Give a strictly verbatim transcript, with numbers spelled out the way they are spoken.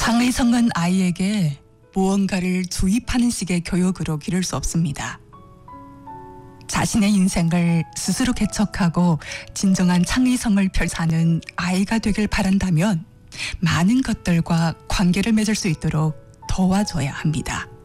창의성은 아이에게 무언가를 주입하는 식의 교육으로 기를 수 없습니다. 자신의 인생을 스스로 개척하고 진정한 창의성을 펼사는 아이가 되길 바란다면 많은 것들과 관계를 맺을 수 있도록 도와줘야 합니다.